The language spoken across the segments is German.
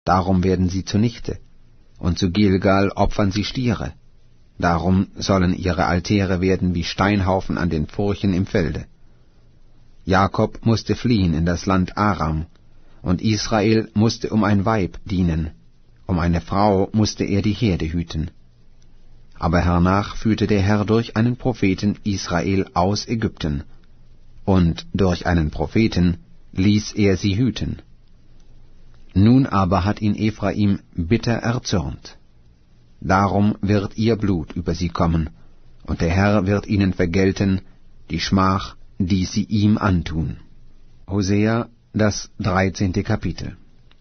darum werden sie zunichte, und zu Gilgal opfern sie Stiere. Darum sollen ihre Altäre werden wie Steinhaufen an den Furchen im Felde. Jakob musste fliehen in das Land Aram, und Israel musste um ein Weib dienen, um eine Frau musste er die Herde hüten. Aber hernach führte der Herr durch einen Propheten Israel aus Ägypten, und durch einen Propheten ließ er sie hüten. Nun aber hat ihn Ephraim bitter erzürnt. Darum wird ihr Blut über sie kommen, und der Herr wird ihnen vergelten die Schmach, die sie ihm antun. Hosea, das 13. Kapitel.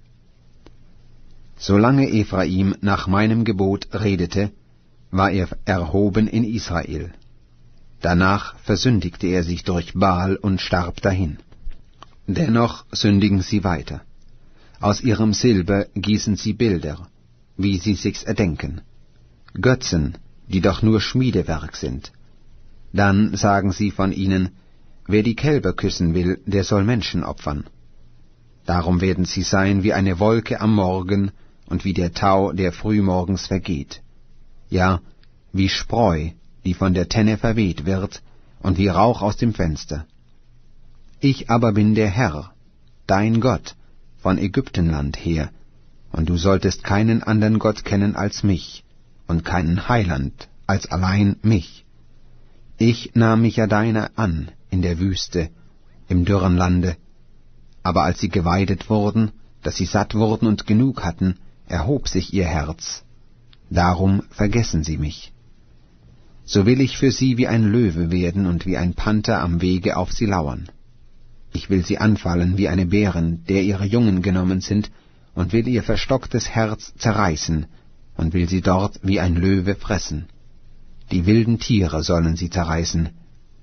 Solange Ephraim nach meinem Gebot redete, war er erhoben in Israel. Danach versündigte er sich durch Baal und starb dahin. Dennoch sündigen sie weiter. Aus ihrem Silber gießen sie Bilder, wie sie sich's erdenken. Götzen, die doch nur Schmiedewerk sind. Dann sagen sie von ihnen, wer die Kälber küssen will, der soll Menschen opfern. Darum werden sie sein wie eine Wolke am Morgen und wie der Tau, der frühmorgens vergeht. Ja, wie Spreu, die von der Tenne verweht wird, und wie Rauch aus dem Fenster. Ich aber bin der Herr, dein Gott, von Ägyptenland her, und du solltest keinen anderen Gott kennen als mich, und keinen Heiland als allein mich. Ich nahm mich ja deiner an in der Wüste, im dürren Lande, aber als sie geweidet wurden, dass sie satt wurden und genug hatten, erhob sich ihr Herz. Darum vergessen sie mich. So will ich für sie wie ein Löwe werden und wie ein Panther am Wege auf sie lauern. Ich will sie anfallen wie eine Bären, der ihre Jungen genommen sind, und will ihr verstocktes Herz zerreißen, und will sie dort wie ein Löwe fressen. Die wilden Tiere sollen sie zerreißen.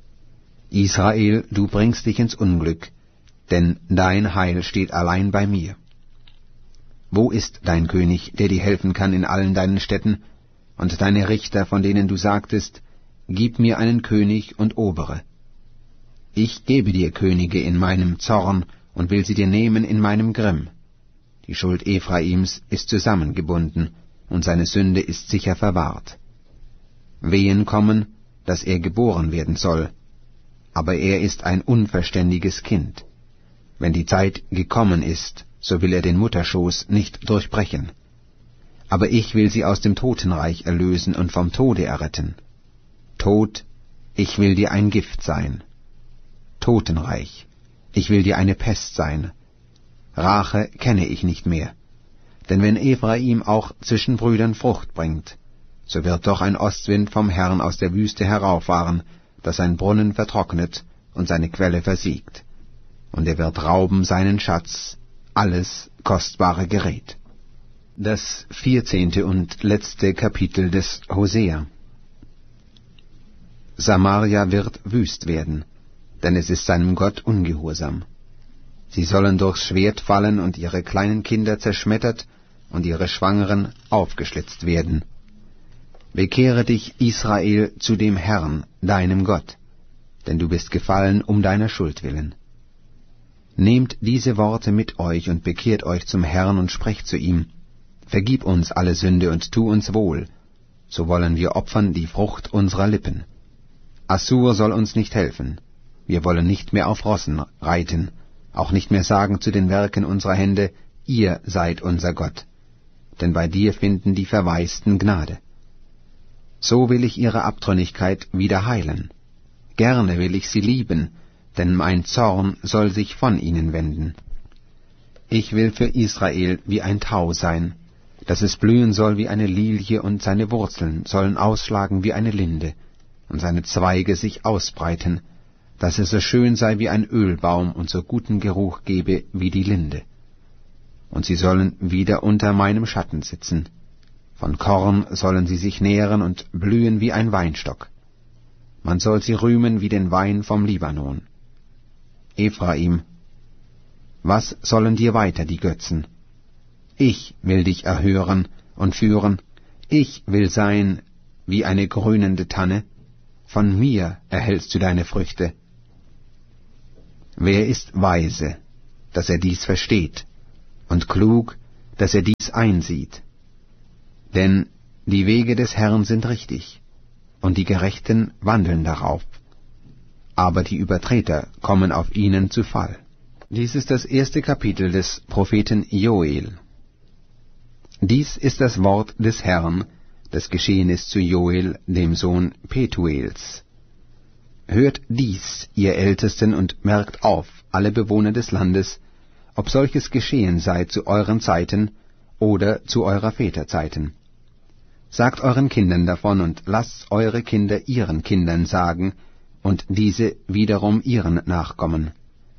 Israel, du bringst dich ins Unglück, denn dein Heil steht allein bei mir. Wo ist dein König, der dir helfen kann in allen deinen Städten, und deine Richter, von denen du sagtest, gib mir einen König und Obere? Ich gebe dir Könige in meinem Zorn und will sie dir nehmen in meinem Grimm. Die Schuld Ephraims ist zusammengebunden, und seine Sünde ist sicher verwahrt. Wehen kommen, dass er geboren werden soll, aber er ist ein unverständiges Kind. Wenn die Zeit gekommen ist, so will er den Mutterschoß nicht durchbrechen. Aber ich will sie aus dem Totenreich erlösen und vom Tode erretten. Tod, ich will dir ein Gift sein. Totenreich, ich will dir eine Pest sein. Rache kenne ich nicht mehr. Denn wenn Ephraim auch zwischen Brüdern Frucht bringt, so wird doch ein Ostwind vom Herrn aus der Wüste herauffahren, dass sein Brunnen vertrocknet und seine Quelle versiegt. Und er wird rauben seinen Schatz, alles kostbare Gerät. Das 14. und letzte Kapitel des Hosea. Samaria wird wüst werden, denn es ist seinem Gott ungehorsam. Sie sollen durchs Schwert fallen und ihre kleinen Kinder zerschmettert und ihre Schwangeren aufgeschlitzt werden. Bekehre dich, Israel, zu dem Herrn, deinem Gott, denn du bist gefallen um deiner Schuld willen. Nehmt diese Worte mit euch und bekehrt euch zum Herrn und sprecht zu ihm, vergib uns alle Sünde und tu uns wohl, so wollen wir opfern die Frucht unserer Lippen. Assur soll uns nicht helfen, wir wollen nicht mehr auf Rossen reiten, auch nicht mehr sagen zu den Werken unserer Hände, ihr seid unser Gott, denn bei dir finden die Verwaisten Gnade. So will ich ihre Abtrünnigkeit wieder heilen. Gerne will ich sie lieben, denn mein Zorn soll sich von ihnen wenden. Ich will für Israel wie ein Tau sein, dass es blühen soll wie eine Lilie, und seine Wurzeln sollen ausschlagen wie eine Linde, und seine Zweige sich ausbreiten, dass es so schön sei wie ein Ölbaum und so guten Geruch gebe wie die Linde. Und sie sollen wieder unter meinem Schatten sitzen. Von Korn sollen sie sich nähren und blühen wie ein Weinstock. Man soll sie rühmen wie den Wein vom Libanon. Ephraim, was sollen dir weiter die Götzen? Ich will dich erhören und führen, ich will sein wie eine grünende Tanne, von mir erhältst du deine Früchte. Wer ist weise, dass er dies versteht, und klug, dass er dies einsieht. Denn die Wege des Herrn sind richtig, und die Gerechten wandeln darauf, aber die Übertreter kommen auf ihnen zu Fall. Dies ist das erste Kapitel des Propheten Joel. Dies ist das Wort des Herrn, das geschehen ist zu Joel, dem Sohn Petuels. Hört dies, ihr Ältesten, und merkt auf, alle Bewohner des Landes, ob solches geschehen sei zu euren Zeiten oder zu eurer Väter Zeiten. Sagt euren Kindern davon und lasst eure Kinder ihren Kindern sagen und diese wiederum ihren Nachkommen.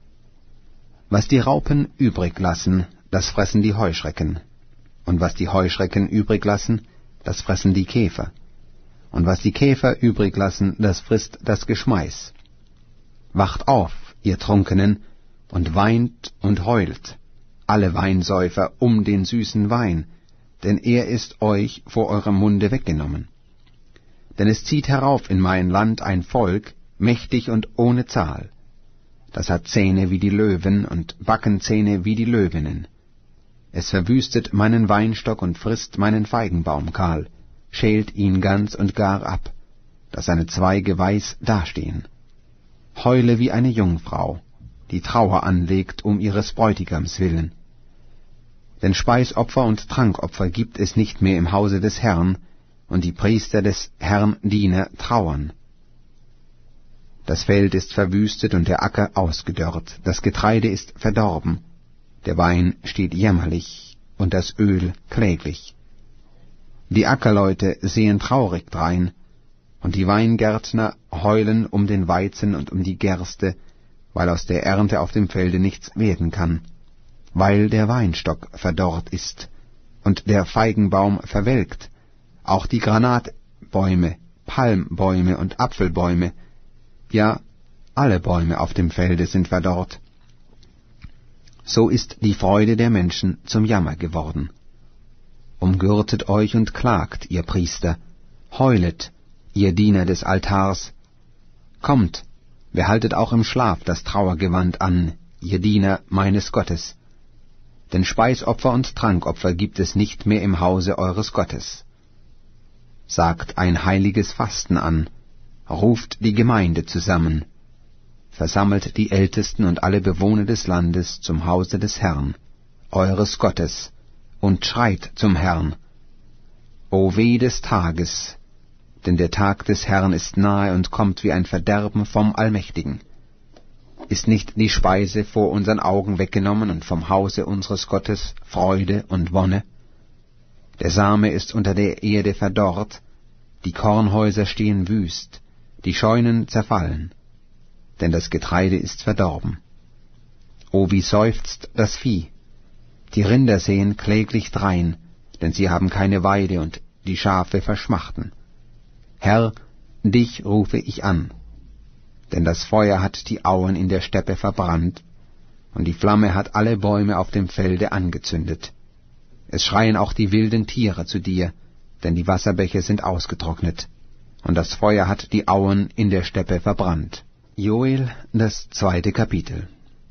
Was die Raupen übrig lassen, das fressen die Heuschrecken, und was die Heuschrecken übrig lassen, das fressen die Käfer, und was die Käfer übrig lassen, das frisst das Geschmeiß. Wacht auf, ihr Trunkenen, und weint und heult, alle Weinsäufer um den süßen Wein, denn er ist euch vor eurem Munde weggenommen. Denn es zieht herauf in mein Land ein Volk, mächtig und ohne Zahl. Das hat Zähne wie die Löwen und Backenzähne wie die Löwinnen. Es verwüstet meinen Weinstock und frisst meinen Feigenbaum kahl, schält ihn ganz und gar ab, dass seine Zweige weiß dastehen. Heule wie eine Jungfrau, die Trauer anlegt um ihres Bräutigams willen. Denn Speisopfer und Trankopfer gibt es nicht mehr im Hause des Herrn, und die Priester des Herrn Diener trauern. Das Feld ist verwüstet und der Acker ausgedörrt, das Getreide ist verdorben, der Wein steht jämmerlich und das Öl kläglich. Die Ackerleute sehen traurig drein, und die Weingärtner heulen um den Weizen und um die Gerste, weil aus der Ernte auf dem Felde nichts werden kann, weil der Weinstock verdorrt ist und der Feigenbaum verwelkt, auch die Granatbäume, Palmbäume und Apfelbäume, ja, alle Bäume auf dem Felde sind verdorrt. So ist die Freude der Menschen zum Jammer geworden. Umgürtet euch und klagt, ihr Priester, heulet, ihr Diener des Altars. Kommt, behaltet auch im Schlaf das Trauergewand an, ihr Diener meines Gottes. Denn Speisopfer und Trankopfer gibt es nicht mehr im Hause eures Gottes. Sagt ein heiliges Fasten an, ruft die Gemeinde zusammen, versammelt die Ältesten und alle Bewohner des Landes zum Hause des Herrn, eures Gottes, und schreit zum Herrn. O weh des Tages, denn der Tag des Herrn ist nahe und kommt wie ein Verderben vom Allmächtigen. Ist nicht die Speise vor unseren Augen weggenommen und vom Hause unseres Gottes Freude und Wonne? Der Same ist unter der Erde verdorrt, die Kornhäuser stehen wüst, die Scheunen zerfallen, denn das Getreide ist verdorben. O wie seufzt das Vieh! Die Rinder sehen kläglich drein, denn sie haben keine Weide und die Schafe verschmachten. Herr, dich rufe ich an, denn das Feuer hat die Auen in der Steppe verbrannt, und die Flamme hat alle Bäume auf dem Felde angezündet. Es schreien auch die wilden Tiere zu dir, denn die Wasserbäche sind ausgetrocknet, und das Feuer hat die Auen in der Steppe verbrannt. Joel, das 2. Kapitel.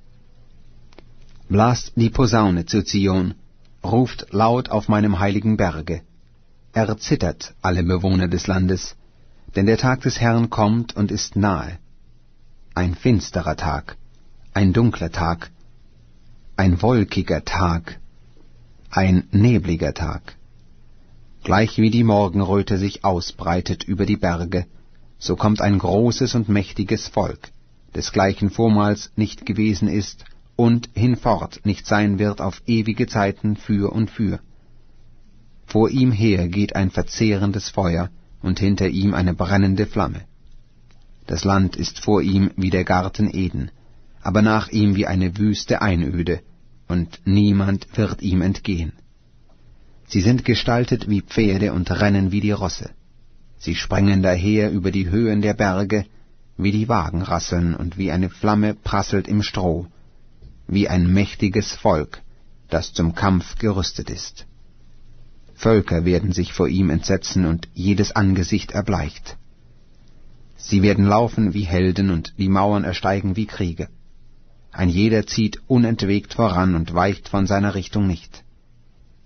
Blast die Posaune zu Zion, ruft laut auf meinem heiligen Berge. Erzittert alle Bewohner des Landes, denn der Tag des Herrn kommt und ist nahe. Ein finsterer Tag, ein dunkler Tag, ein wolkiger Tag, ein nebliger Tag. Gleich wie die Morgenröte sich ausbreitet über die Berge, so kommt ein großes und mächtiges Volk, desgleichen vormals nicht gewesen ist und hinfort nicht sein wird auf ewige Zeiten für und für. Vor ihm her geht ein verzehrendes Feuer und hinter ihm eine brennende Flamme. Das Land ist vor ihm wie der Garten Eden, aber nach ihm wie eine wüste Einöde, und niemand wird ihm entgehen. Sie sind gestaltet wie Pferde und rennen wie die Rosse. Sie sprengen daher über die Höhen der Berge, wie die Wagen rasseln und wie eine Flamme prasselt im Stroh, wie ein mächtiges Volk, das zum Kampf gerüstet ist. Völker werden sich vor ihm entsetzen und jedes Angesicht erbleicht. Sie werden laufen wie Helden und die Mauern ersteigen wie Kriege. Ein jeder zieht unentwegt voran und weicht von seiner Richtung nicht.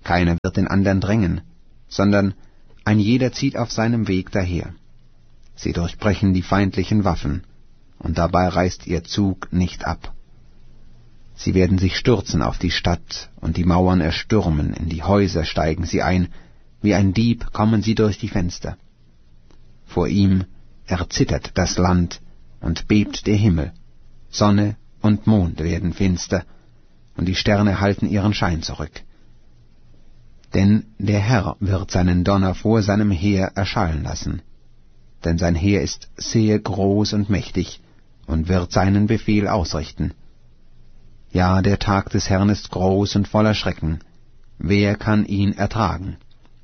keiner wird den andern drängen, sondern ein jeder zieht auf seinem Weg daher. Sie durchbrechen die feindlichen Waffen, und dabei reißt ihr Zug nicht ab. Sie werden sich stürzen auf die Stadt und die Mauern erstürmen, in die Häuser steigen sie ein, wie ein Dieb kommen sie durch die Fenster. Vor ihm erzittert das Land und bebt der Himmel, Sonne und Mond werden finster, und die Sterne halten ihren Schein zurück. Denn der Herr wird seinen Donner vor seinem Heer erschallen lassen, denn sein Heer ist sehr groß und mächtig und wird seinen Befehl ausrichten. Ja, der Tag des Herrn ist groß und voller Schrecken, wer kann ihn ertragen?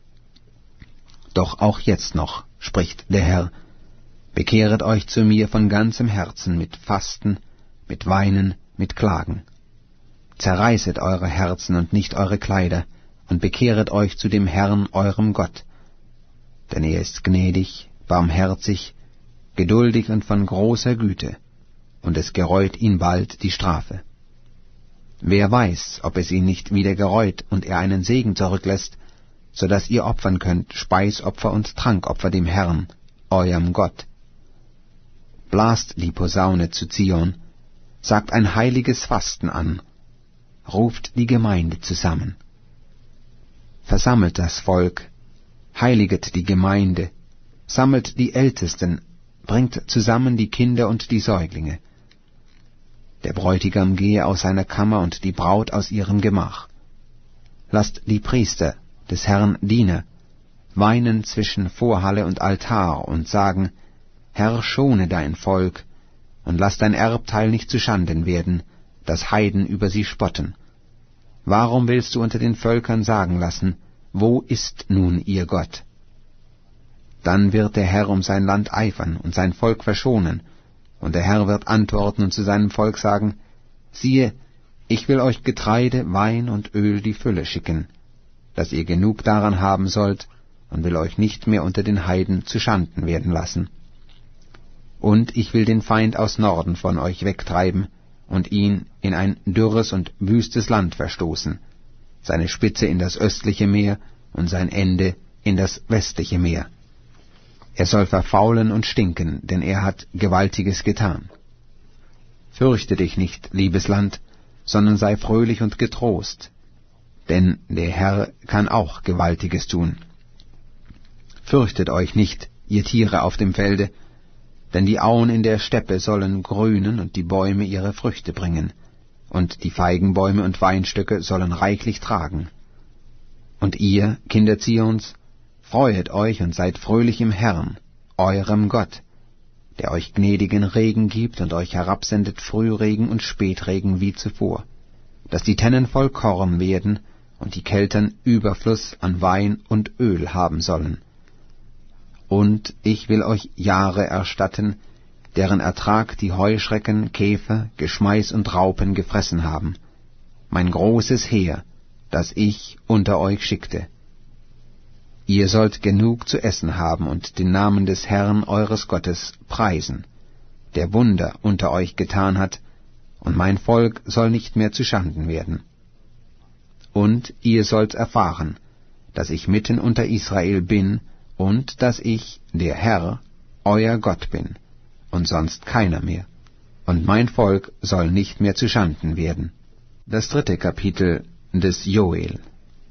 Doch auch jetzt noch, spricht der Herr, bekehret euch zu mir von ganzem Herzen mit Fasten, mit Weinen, mit Klagen. Zerreißet eure Herzen und nicht eure Kleider, und bekehret euch zu dem Herrn, eurem Gott. Denn er ist gnädig, barmherzig, geduldig und von großer Güte, und es gereut ihn bald die Strafe. Wer weiß, ob es ihn nicht wieder gereut und er einen Segen zurücklässt, so dass ihr opfern könnt Speisopfer und Trankopfer dem Herrn, eurem Gott. Blast die Posaune zu Zion, sagt ein heiliges Fasten an, ruft die Gemeinde zusammen. Versammelt das Volk, heiliget die Gemeinde, sammelt die Ältesten, bringt zusammen die Kinder und die Säuglinge. Der Bräutigam gehe aus seiner Kammer und die Braut aus ihrem Gemach. Lasst die Priester des Herrn Diener weinen zwischen Vorhalle und Altar und sagen, Herr, schone dein Volk und lass dein Erbteil nicht zuschanden werden, dass Heiden über sie spotten. Warum willst du unter den Völkern sagen lassen, wo ist nun ihr Gott? Dann wird der Herr um sein Land eifern und sein Volk verschonen, und der Herr wird antworten und zu seinem Volk sagen, siehe, ich will euch Getreide, Wein und Öl die Fülle schicken, dass ihr genug daran haben sollt, und will euch nicht mehr unter den Heiden zuschanden werden lassen. Und ich will den Feind aus Norden von euch wegtreiben und ihn in ein dürres und wüstes Land verstoßen, seine Spitze in das östliche Meer und sein Ende in das westliche Meer. Er soll verfaulen und stinken, denn er hat Gewaltiges getan. Fürchte dich nicht, liebes Land, sondern sei fröhlich und getrost, denn der Herr kann auch Gewaltiges tun. Fürchtet euch nicht, ihr Tiere auf dem Felde, denn die Auen in der Steppe sollen grünen und die Bäume ihre Früchte bringen, und die Feigenbäume und Weinstöcke sollen reichlich tragen. Und ihr, Kinder Zions, freuet euch und seid fröhlich im Herrn, eurem Gott, der euch gnädigen Regen gibt und euch herabsendet Frühregen und Spätregen wie zuvor, dass die Tennen voll Korn werden und die Keltern Überfluss an Wein und Öl haben sollen. Und ich will euch Jahre erstatten, deren Ertrag die Heuschrecken, Käfer, Geschmeiß und Raupen gefressen haben, mein großes Heer, das ich unter euch schickte. Ihr sollt genug zu essen haben und den Namen des Herrn eures Gottes preisen, der Wunder unter euch getan hat, und mein Volk soll nicht mehr zuschanden werden. Und ihr sollt erfahren, dass ich mitten unter Israel bin, und dass ich, der Herr, euer Gott bin, und sonst keiner mehr. Und mein Volk soll nicht mehr zuschanden werden. Das 3. Kapitel des Joel.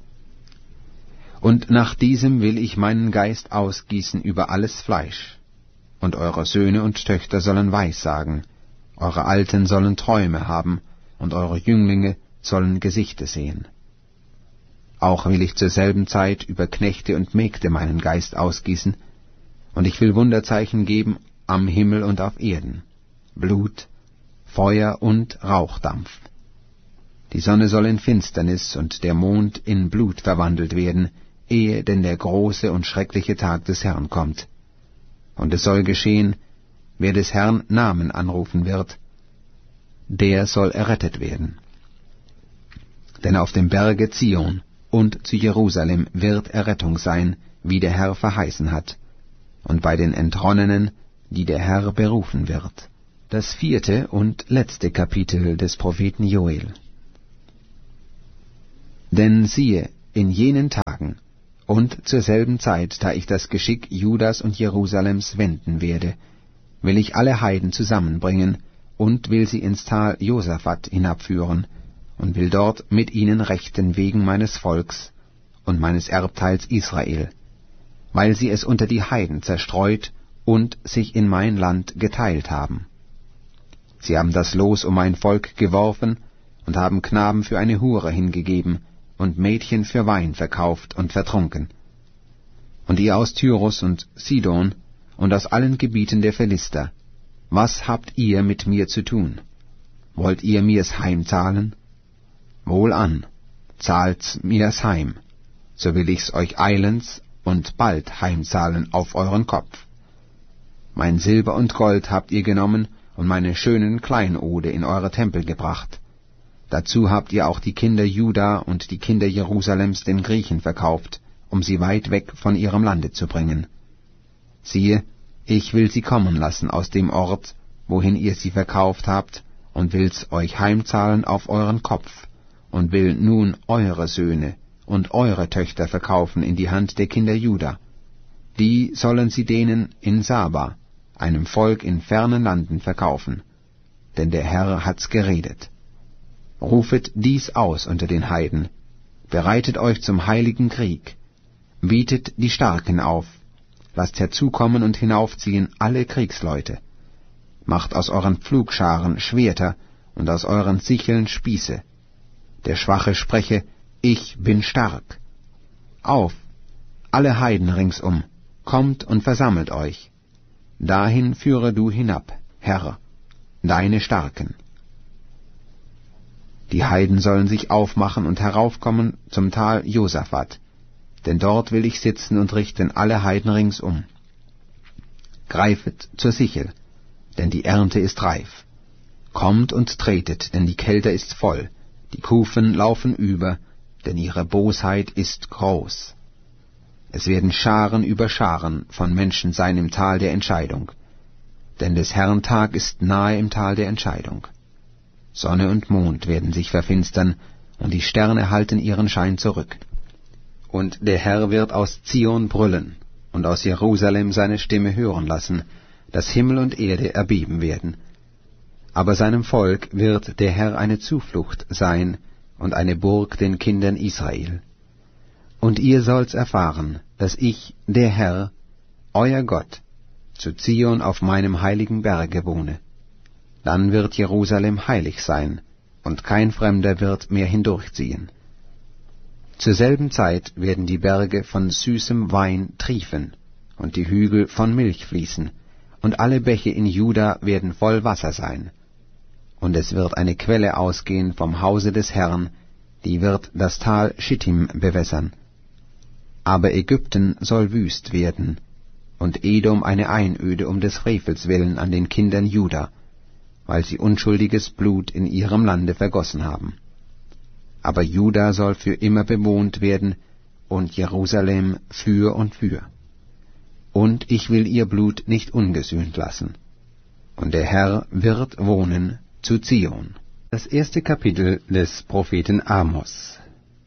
Und nach diesem will ich meinen Geist ausgießen über alles Fleisch. Und eure Söhne und Töchter sollen Weissagen, eure Alten sollen Träume haben, und eure Jünglinge sollen Gesichte sehen. Auch will ich zur selben Zeit über Knechte und Mägde meinen Geist ausgießen, und ich will Wunderzeichen geben am Himmel und auf Erden, Blut, Feuer und Rauchdampf. Die Sonne soll in Finsternis und der Mond in Blut verwandelt werden, ehe denn der große und schreckliche Tag des Herrn kommt. Und es soll geschehen, wer des Herrn Namen anrufen wird, der soll errettet werden. Denn auf dem Berge Zion und zu Jerusalem wird Errettung sein, wie der Herr verheißen hat, und bei den Entronnenen, die der Herr berufen wird. Das 4. und letzte Kapitel des Propheten Joel. Denn siehe, in jenen Tagen und zur selben Zeit, da ich das Geschick Judas und Jerusalems wenden werde, will ich alle Heiden zusammenbringen und will sie ins Tal Josaphat hinabführen und will dort mit ihnen rechten wegen meines Volks und meines Erbteils Israel, weil sie es unter die Heiden zerstreut und sich in mein Land geteilt haben. Sie haben das Los um mein Volk geworfen und haben Knaben für eine Hure hingegeben und Mädchen für Wein verkauft und vertrunken. Und ihr aus Tyrus und Sidon und aus allen Gebieten der Philister, was habt ihr mit mir zu tun? Wollt ihr mir's heimzahlen? Wohlan, zahlt's mir's heim, so will ich's euch eilends und bald heimzahlen auf euren Kopf. Mein Silber und Gold habt ihr genommen und meine schönen Kleinode in eure Tempel gebracht. Dazu habt ihr auch die Kinder Juda und die Kinder Jerusalems den Griechen verkauft, um sie weit weg von ihrem Lande zu bringen. Siehe, ich will sie kommen lassen aus dem Ort, wohin ihr sie verkauft habt, und will's euch heimzahlen auf euren Kopf, und will nun eure Söhne und eure Töchter verkaufen in die Hand der Kinder Juda. Die sollen sie denen in Saba, einem Volk in fernen Landen, verkaufen. Denn der Herr hat's geredet. Rufet dies aus unter den Heiden, bereitet euch zum heiligen Krieg, bietet die Starken auf, lasst herzukommen und hinaufziehen alle Kriegsleute, macht aus euren Pflugscharen Schwerter und aus euren Sicheln Spieße. Der Schwache spreche, ich bin stark. Auf, alle Heiden ringsum, kommt und versammelt euch. Dahin führe du hinab, Herr, deine Starken. Die Heiden sollen sich aufmachen und heraufkommen zum Tal Josaphat, denn dort will ich sitzen und richten alle Heiden ringsum. Greifet zur Sichel, denn die Ernte ist reif. Kommt und tretet, denn die Kelter ist voll, die Kufen laufen über, denn ihre Bosheit ist groß. Es werden Scharen über Scharen von Menschen sein im Tal der Entscheidung, denn des Herrn Tag ist nahe im Tal der Entscheidung. Sonne und Mond werden sich verfinstern, und die Sterne halten ihren Schein zurück. Und der Herr wird aus Zion brüllen, und aus Jerusalem seine Stimme hören lassen, dass Himmel und Erde erbeben werden. Aber seinem Volk wird der Herr eine Zuflucht sein und eine Burg den Kindern Israel. Und ihr sollt's erfahren, dass ich, der Herr, euer Gott, zu Zion auf meinem heiligen Berge wohne. Dann wird Jerusalem heilig sein, und kein Fremder wird mehr hindurchziehen. Zur selben Zeit werden die Berge von süßem Wein triefen, und die Hügel von Milch fließen, und alle Bäche in Juda werden voll Wasser sein. Und es wird eine Quelle ausgehen vom Hause des Herrn, die wird das Tal Schittim bewässern. Aber Ägypten soll wüst werden, und Edom eine Einöde um des Frevels willen an den Kindern Juda, weil sie unschuldiges Blut in ihrem Lande vergossen haben. Aber Juda soll für immer bewohnt werden, und Jerusalem für und für. Und ich will ihr Blut nicht ungesühnt lassen. Und der Herr wird wohnen zu Zion. Das erste Kapitel des Propheten Amos.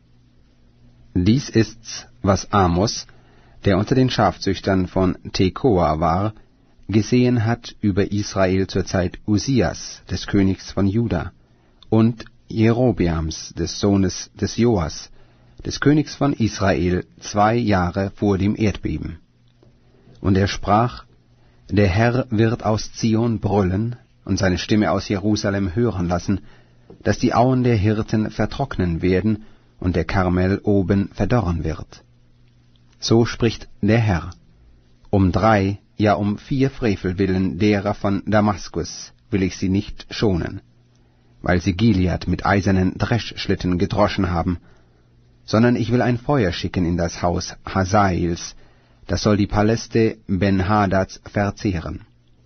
Dies ist's, was Amos, der unter den Schafzüchtern von Tekoa war, gesehen hat über Israel zur Zeit Usias, des Königs von Juda, und Jerobeams, des Sohnes des Joas, des Königs von Israel, 2 Jahre vor dem Erdbeben. Und er sprach, der Herr wird aus Zion brüllen und seine Stimme aus Jerusalem hören lassen, dass die Auen der Hirten vertrocknen werden und der Karmel oben verdorren wird. So spricht der Herr, um 3, ja um 4 Frevel willen derer von Damaskus will ich sie nicht schonen, weil sie Gilead mit eisernen Dreschschlitten gedroschen haben, sondern ich will ein Feuer schicken in das Haus Hazaels, das soll die Paläste Ben-Hadads verzehren.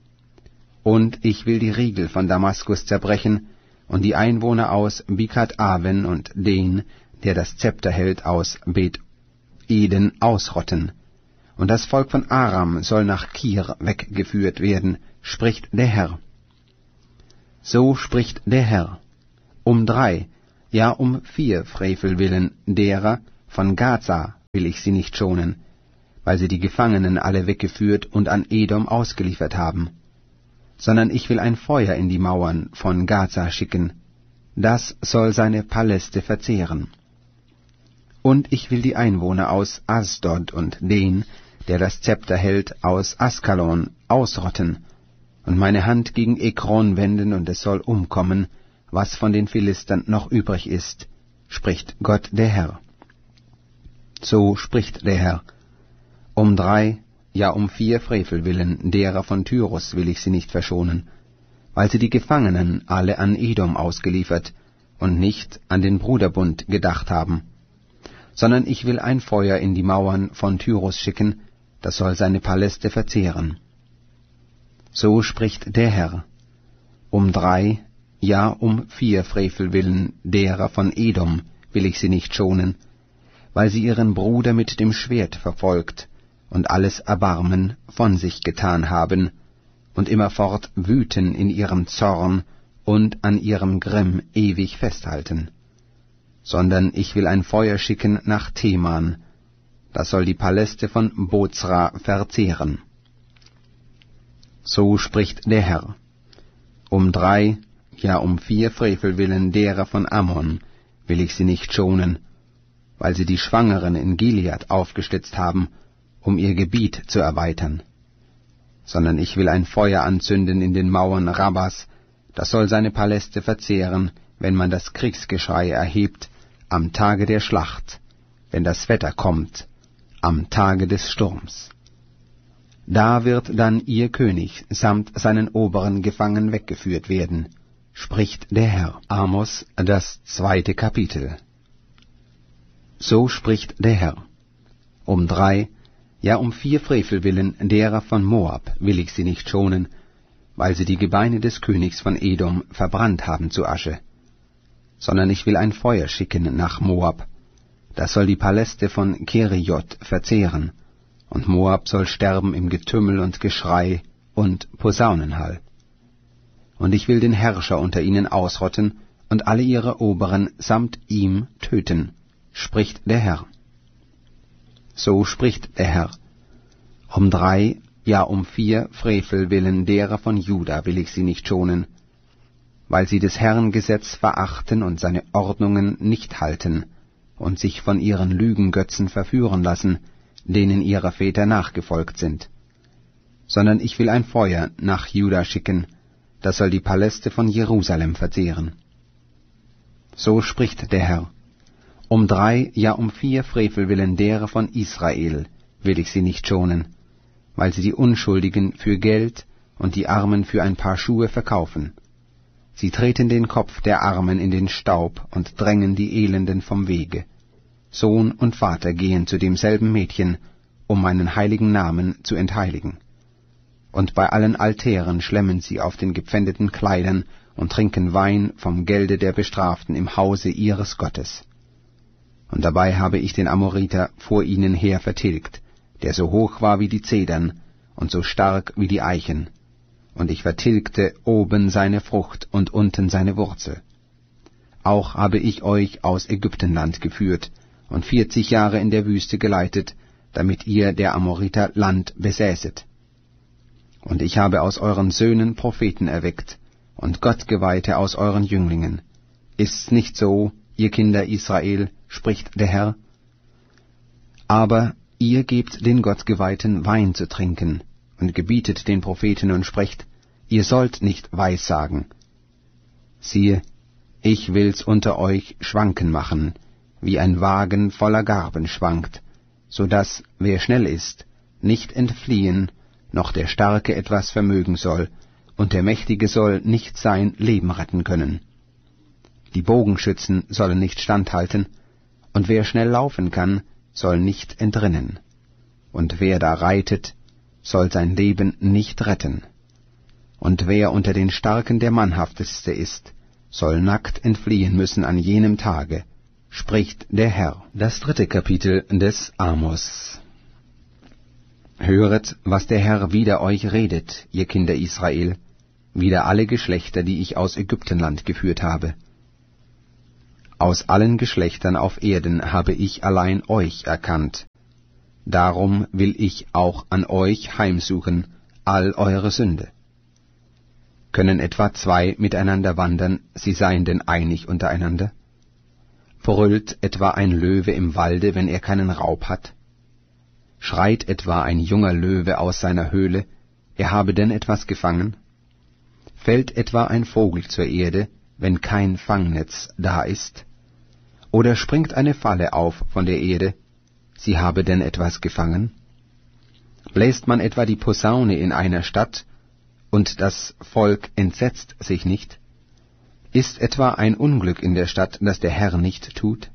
Und ich will die Riegel von Damaskus zerbrechen und die Einwohner aus Bikat Aven und den, der das Zepter hält, aus Bet-Eden ausrotten. Und das Volk von Aram soll nach Kir weggeführt werden, spricht der Herr. So spricht der Herr, um 3, ja um 4 Frevel willen derer, von Gaza will ich sie nicht schonen, weil sie die Gefangenen alle weggeführt und an Edom ausgeliefert haben, sondern ich will ein Feuer in die Mauern von Gaza schicken, das soll seine Paläste verzehren. Und ich will die Einwohner aus Asdod und den, der das Zepter hält, aus Askalon ausrotten, und meine Hand gegen Ekron wenden, und es soll umkommen, was von den Philistern noch übrig ist, spricht Gott der Herr. So spricht der Herr: Um 3, ja um 4 Frevel willen derer von Tyrus will ich sie nicht verschonen, weil sie die Gefangenen alle an Edom ausgeliefert und nicht an den Bruderbund gedacht haben, sondern ich will ein Feuer in die Mauern von Tyrus schicken, das soll seine Paläste verzehren. So spricht der Herr: Um 3, ja um 4 Frevel willen derer von Edom will ich sie nicht schonen, weil sie ihren Bruder mit dem Schwert verfolgt und alles Erbarmen von sich getan haben und immerfort wüten in ihrem Zorn und an ihrem Grimm ewig festhalten. Sondern ich will ein Feuer schicken nach Teman, das soll die Paläste von Bozra verzehren. So spricht der Herr: Um 3, ja um 4 Frevel willen derer von Ammon will ich sie nicht schonen, weil sie die Schwangeren in Gilead aufgeschlitzt haben, um ihr Gebiet zu erweitern. Sondern ich will ein Feuer anzünden in den Mauern Rabbas, das soll seine Paläste verzehren, wenn man das Kriegsgeschrei erhebt, am Tage der Schlacht, wenn das Wetter kommt, am Tage des Sturms. Da wird dann ihr König samt seinen Oberen gefangen weggeführt werden, spricht der Herr. Amos, das 2. Kapitel. So spricht der Herr: Um 3, ja um 4 Frevel willen derer von Moab will ich sie nicht schonen, weil sie die Gebeine des Königs von Edom verbrannt haben zu Asche. Sondern ich will ein Feuer schicken nach Moab, das soll die Paläste von Keriot verzehren, und Moab soll sterben im Getümmel und Geschrei und Posaunenhall. Und ich will den Herrscher unter ihnen ausrotten und alle ihre Oberen samt ihm töten, spricht der Herr. So spricht der Herr: Um 3, ja um 4 Frevel willen derer von Juda will ich sie nicht schonen, weil sie des Herrn Gesetz verachten und seine Ordnungen nicht halten und sich von ihren Lügengötzen verführen lassen, denen ihre Väter nachgefolgt sind. Sondern ich will ein Feuer nach Juda schicken, das soll die Paläste von Jerusalem verzehren. So spricht der Herr: Um 3, ja um 4 Frevel willen derer von Israel will ich sie nicht schonen, weil sie die Unschuldigen für Geld und die Armen für ein paar Schuhe verkaufen. Sie treten den Kopf der Armen in den Staub und drängen die Elenden vom Wege. Sohn und Vater gehen zu demselben Mädchen, um meinen heiligen Namen zu entheiligen. Und bei allen Altären schlemmen sie auf den gepfändeten Kleidern und trinken Wein vom Gelde der Bestraften im Hause ihres Gottes. Und dabei habe ich den Amoriter vor ihnen her vertilgt, der so hoch war wie die Zedern und so stark wie die Eichen, und ich vertilgte oben seine Frucht und unten seine Wurzel. Auch habe ich euch aus Ägyptenland geführt und 40 Jahre in der Wüste geleitet, damit ihr der Amoriter Land besäßet. Und ich habe aus euren Söhnen Propheten erweckt und Gottgeweihte aus euren Jünglingen. Ist's nicht so, ihr Kinder Israel, spricht der Herr? Aber ihr gebt den Gottgeweihten Wein zu trinken und gebietet den Propheten und sprecht: Ihr sollt nicht Weissagen. Siehe, ich will's unter euch schwanken machen, wie ein Wagen voller Garben schwankt, so daß, wer schnell ist, nicht entfliehen, noch der Starke etwas vermögen soll, und der Mächtige soll nicht sein Leben retten können. Die Bogenschützen sollen nicht standhalten, und wer schnell laufen kann, soll nicht entrinnen. Und wer da reitet, soll sein Leben nicht retten. Und wer unter den Starken der Mannhafteste ist, soll nackt entfliehen müssen an jenem Tage, spricht der Herr. Das 3. Kapitel des Amos. Höret, was der Herr wider euch redet, ihr Kinder Israel, wider alle Geschlechter, die ich aus Ägyptenland geführt habe. Aus allen Geschlechtern auf Erden habe ich allein euch erkannt. Darum will ich auch an euch heimsuchen all eure Sünde. Können etwa zwei miteinander wandern, sie seien denn einig untereinander? Brüllt etwa ein Löwe im Walde, wenn er keinen Raub hat? Schreit etwa ein junger Löwe aus seiner Höhle, er habe denn etwas gefangen? Fällt etwa ein Vogel zur Erde, wenn kein Fangnetz da ist? Oder springt eine Falle auf von der Erde, sie habe denn etwas gefangen? Bläst man etwa die Posaune in einer Stadt, und das Volk entsetzt sich nicht? Ist etwa ein Unglück in der Stadt, das der Herr nicht tut?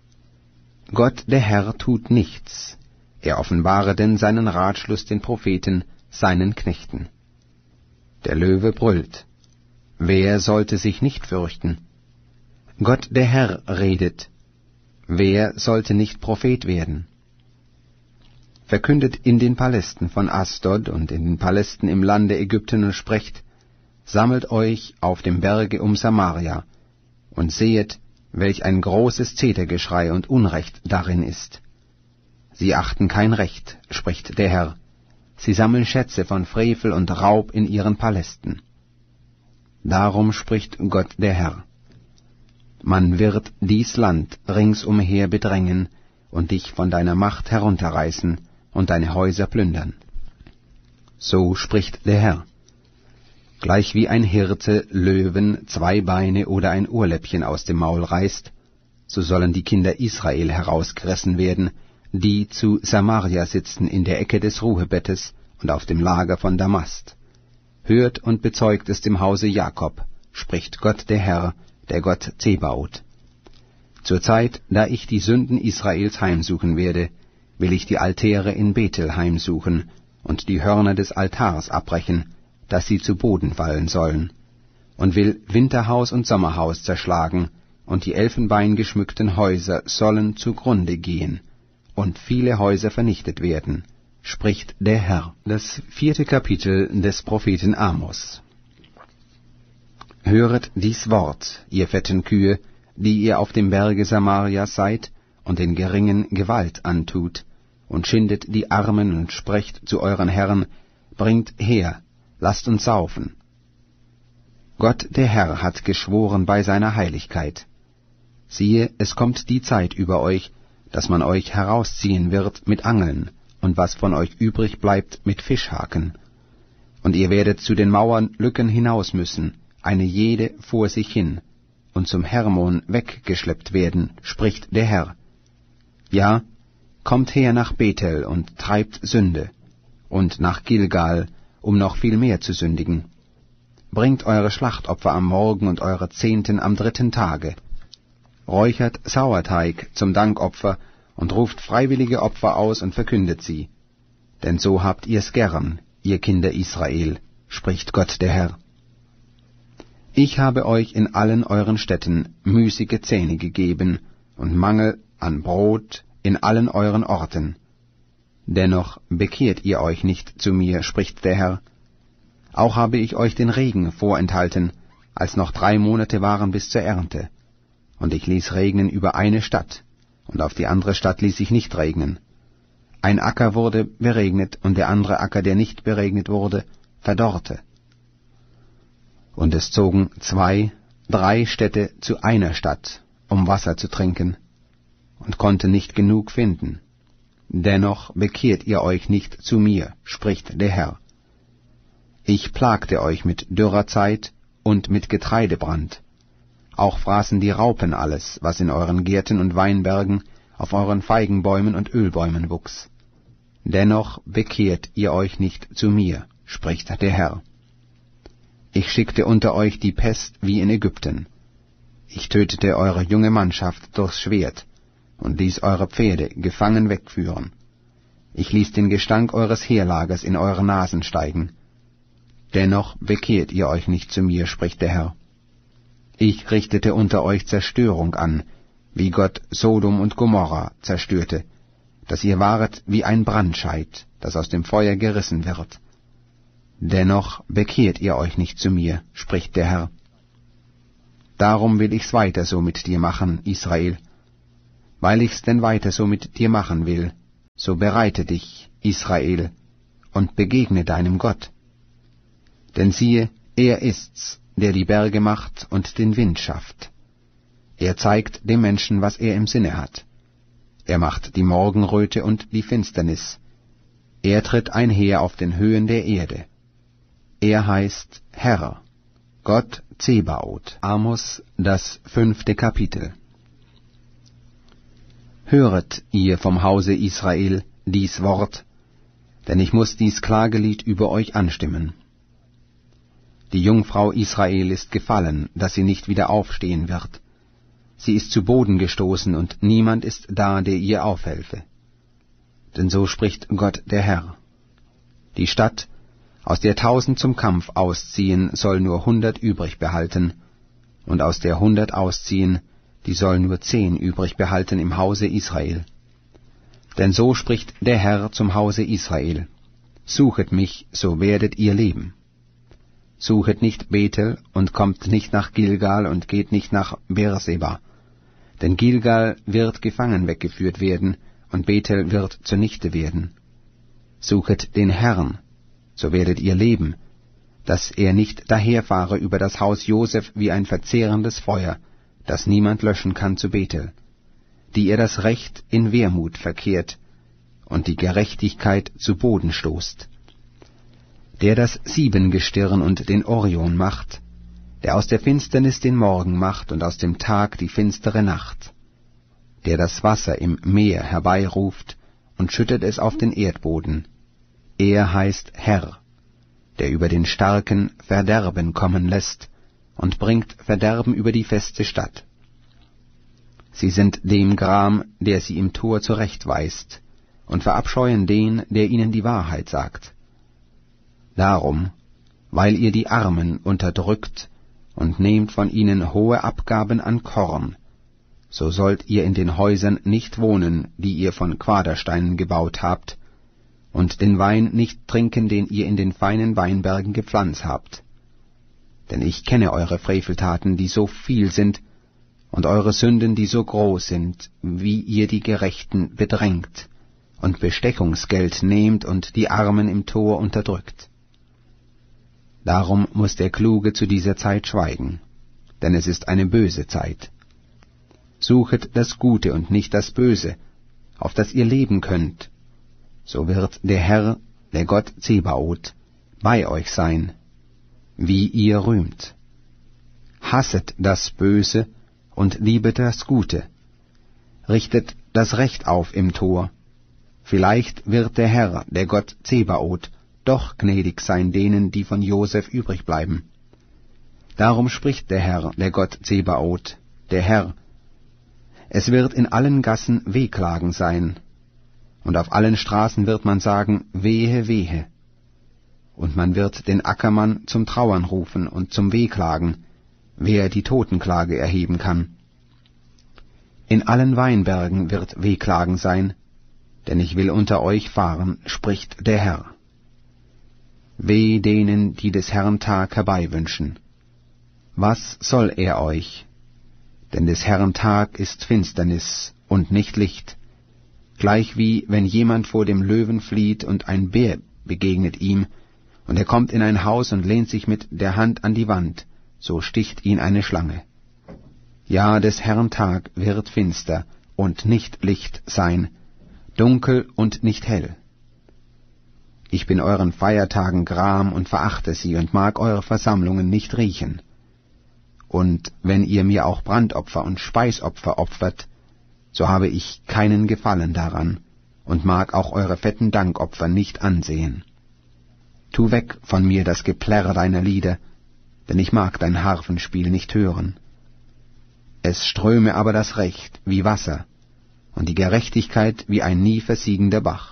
Gott, der Herr, tut nichts. Er offenbare denn seinen Ratschluss den Propheten, seinen Knechten. Der Löwe brüllt. Wer sollte sich nicht fürchten? Gott, der Herr, redet. Wer sollte nicht Prophet werden? Verkündet in den Palästen von Asdod und in den Palästen im Lande Ägypten und sprecht, sammelt euch auf dem Berge um Samaria und sehet, welch ein großes Zetergeschrei und Unrecht darin ist. Sie achten kein Recht, spricht der Herr, sie sammeln Schätze von Frevel und Raub in ihren Palästen. Darum spricht Gott der Herr: Man wird dies Land ringsumher bedrängen und dich von deiner Macht herunterreißen und deine Häuser plündern. So spricht der Herr. Gleich wie ein Hirte Löwen zwei Beine oder ein Ohrläppchen aus dem Maul reißt, so sollen die Kinder Israel herausgerissen werden, die zu Samaria sitzen in der Ecke des Ruhebettes und auf dem Lager von Damast. Hört und bezeugt es dem Hause Jakob, spricht Gott der Herr, der Gott Zebaoth. Zur Zeit, da ich die Sünden Israels heimsuchen werde, will ich die Altäre in Bethel heimsuchen und die Hörner des Altars abbrechen, dass sie zu Boden fallen sollen, und will Winterhaus und Sommerhaus zerschlagen, und die elfenbeingeschmückten Häuser sollen zugrunde gehen, und viele Häuser vernichtet werden, spricht der Herr. Das 4. Kapitel des Propheten Amos. Höret dies Wort, ihr fetten Kühe, die ihr auf dem Berge Samarias seid und den Geringen Gewalt antut, und schindet die Armen und sprecht zu euren Herren, bringt her, lasst uns saufen. Gott der Herr hat geschworen bei seiner Heiligkeit. Siehe, es kommt die Zeit über euch, dass man euch herausziehen wird mit Angeln, und was von euch übrig bleibt mit Fischhaken. Und ihr werdet zu den Mauern Lücken hinaus müssen, eine jede vor sich hin, und zum Hermon weggeschleppt werden, spricht der Herr. Ja, kommt her nach Bethel und treibt Sünde, und nach Gilgal, um noch viel mehr zu sündigen. Bringt eure Schlachtopfer am Morgen und eure Zehnten am 3. Tage. Räuchert Sauerteig zum Dankopfer und ruft freiwillige Opfer aus und verkündet sie. Denn so habt ihr's gern, ihr Kinder Israel, spricht Gott der Herr. Ich habe euch in allen euren Städten müßige Zähne gegeben und Mangel an Brot in allen euren Orten. Dennoch bekehrt ihr euch nicht zu mir, spricht der Herr. Auch habe ich euch den Regen vorenthalten, als noch 3 Monate waren bis zur Ernte. Und ich ließ regnen über eine Stadt, und auf die andere Stadt ließ ich nicht regnen. Ein Acker wurde beregnet, und der andere Acker, der nicht beregnet wurde, verdorrte. Und es zogen 2, 3 Städte zu einer Stadt, um Wasser zu trinken, und konnten nicht genug finden. Dennoch bekehrt ihr euch nicht zu mir, spricht der Herr. Ich plagte euch mit Dürrerzeit und mit Getreidebrand. Auch fraßen die Raupen alles, was in euren Gärten und Weinbergen, auf euren Feigenbäumen und Ölbäumen wuchs. Dennoch bekehrt ihr euch nicht zu mir, spricht der Herr. Ich schickte unter euch die Pest wie in Ägypten. Ich tötete eure junge Mannschaft durchs Schwert und ließ eure Pferde gefangen wegführen. Ich ließ den Gestank eures Heerlagers in eure Nasen steigen. Dennoch bekehrt ihr euch nicht zu mir, spricht der Herr. Ich richtete unter euch Zerstörung an, wie Gott Sodom und Gomorra zerstörte, dass ihr waret wie ein Brandscheit, das aus dem Feuer gerissen wird. Dennoch bekehrt ihr euch nicht zu mir, spricht der Herr. Darum will ich's weiter so mit dir machen, Israel. Weil ich's denn weiter so mit dir machen will, so bereite dich, Israel, und begegne deinem Gott. Denn siehe, er ist's, der die Berge macht und den Wind schafft. Er zeigt dem Menschen, was er im Sinne hat. Er macht die Morgenröte und die Finsternis. Er tritt einher auf den Höhen der Erde. Er heißt Herr, Gott Zebaoth. Amos, das 5. Kapitel. Höret, ihr vom Hause Israel, dies Wort, denn ich muß dies Klagelied über euch anstimmen. Die Jungfrau Israel ist gefallen, dass sie nicht wieder aufstehen wird. Sie ist zu Boden gestoßen, und niemand ist da, der ihr aufhelfe. Denn so spricht Gott der Herr. Die Stadt, aus der 1000 zum Kampf ausziehen, soll nur 100 übrig behalten, und aus der 100 ausziehen, die soll nur 10 übrig behalten im Hause Israel. Denn so spricht der Herr zum Hause Israel: Suchet mich, so werdet ihr leben. Suchet nicht Bethel und kommt nicht nach Gilgal und geht nicht nach Beerseba. Denn Gilgal wird gefangen weggeführt werden, und Bethel wird zunichte werden. Suchet den Herrn, so werdet ihr leben, dass er nicht daherfahre über das Haus Joseph wie ein verzehrendes Feuer, das niemand löschen kann zu Bethel, die er das Recht in Wehrmut verkehrt und die Gerechtigkeit zu Boden stoßt. Der das Siebengestirn und den Orion macht, der aus der Finsternis den Morgen macht und aus dem Tag die finstere Nacht, der das Wasser im Meer herbeiruft und schüttet es auf den Erdboden. Er heißt Herr, der über den Starken Verderben kommen lässt und bringt Verderben über die feste Stadt. Sie sind dem Gram, der sie im Tor zurechtweist, und verabscheuen den, der ihnen die Wahrheit sagt. Darum, weil ihr die Armen unterdrückt und nehmt von ihnen hohe Abgaben an Korn, so sollt ihr in den Häusern nicht wohnen, die ihr von Quadersteinen gebaut habt, und den Wein nicht trinken, den ihr in den feinen Weinbergen gepflanzt habt. Denn ich kenne eure Freveltaten, die so viel sind, und eure Sünden, die so groß sind, wie ihr die Gerechten bedrängt und Bestechungsgeld nehmt und die Armen im Tor unterdrückt. Darum muß der Kluge zu dieser Zeit schweigen, denn es ist eine böse Zeit. Suchet das Gute und nicht das Böse, auf das ihr leben könnt. So wird der Herr, der Gott Zebaoth, bei euch sein, wie ihr rühmt. Hasset das Böse und liebet das Gute. Richtet das Recht auf im Tor. Vielleicht wird der Herr, der Gott Zebaoth, doch gnädig sein denen, die von Joseph übrig bleiben. Darum spricht der Herr, der Gott Zebaoth, der Herr: Es wird in allen Gassen Wehklagen sein, und auf allen Straßen wird man sagen, wehe, wehe. Und man wird den Ackermann zum Trauern rufen und zum Wehklagen, wer die Totenklage erheben kann. In allen Weinbergen wird Wehklagen sein, denn ich will unter euch fahren, spricht der Herr. Weh denen, die des Herrn Tag herbeiwünschen. Was soll er euch? Denn des Herrn Tag ist Finsternis und nicht Licht, gleichwie wenn jemand vor dem Löwen flieht und ein Bär begegnet ihm, und er kommt in ein Haus und lehnt sich mit der Hand an die Wand, so sticht ihn eine Schlange. Ja, des Herrn Tag wird finster und nicht Licht sein, dunkel und nicht hell. Ich bin euren Feiertagen gram und verachte sie und mag eure Versammlungen nicht riechen. Und wenn ihr mir auch Brandopfer und Speisopfer opfert, so habe ich keinen Gefallen daran und mag auch eure fetten Dankopfer nicht ansehen. Tu weg von mir das Geplärr deiner Lieder, denn ich mag dein Harfenspiel nicht hören. Es ströme aber das Recht wie Wasser und die Gerechtigkeit wie ein nie versiegender Bach.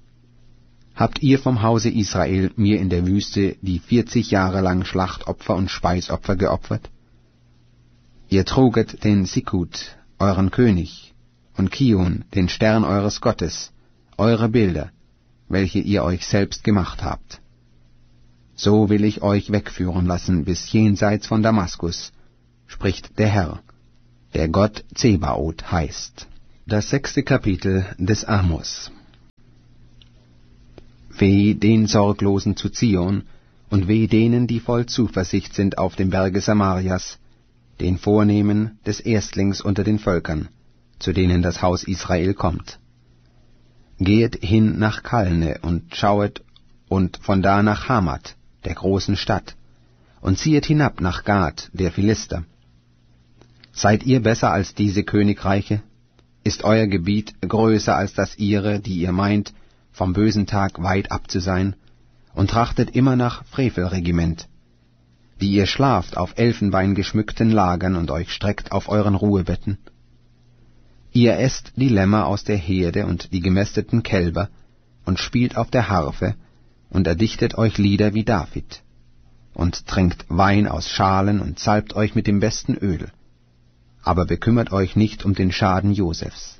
Habt ihr vom Hause Israel mir in der Wüste die 40 Jahre lang Schlachtopfer und Speisopfer geopfert? Ihr truget den Sikut, euren König, und Kion, den Stern eures Gottes, eure Bilder, welche ihr euch selbst gemacht habt. So will ich euch wegführen lassen bis jenseits von Damaskus, spricht der Herr, der Gott Zebaoth heißt. Das 6. Kapitel des Amos. Weh den Sorglosen zu Zion, und weh denen, die voll Zuversicht sind auf dem Berge Samarias, den Vornehmen des Erstlings unter den Völkern, zu denen das Haus Israel kommt. Gehet hin nach Kalne und schauet, und von da nach Hamat, der großen Stadt, und ziehet hinab nach Gad, der Philister. Seid ihr besser als diese Königreiche? Ist euer Gebiet größer als das ihre, die ihr meint, vom bösen Tag weit ab zu sein, und trachtet immer nach Frevelregiment, wie ihr schlaft auf elfenbeingeschmückten Lagern und euch streckt auf euren Ruhebetten? Ihr esst die Lämmer aus der Herde und die gemästeten Kälber und spielt auf der Harfe und erdichtet euch Lieder wie David und trinkt Wein aus Schalen und salbt euch mit dem besten Öl, aber bekümmert euch nicht um den Schaden Josefs.